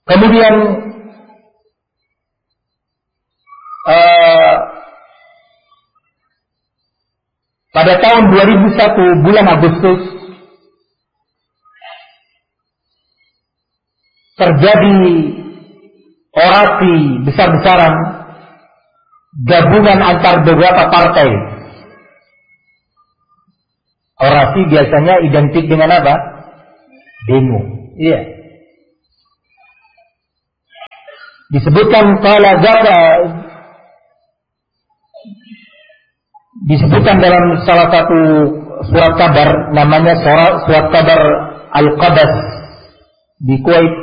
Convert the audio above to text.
Kemudian pada tahun 2001 bulan Agustus terjadi orasi besar-besaran gabungan antar beberapa partai. Orasi biasanya identik dengan apa? Demo. Iya. Disebutkan disebutkan dalam salah satu surat kabar, namanya surat kabar Al-Qadas di Kuwait,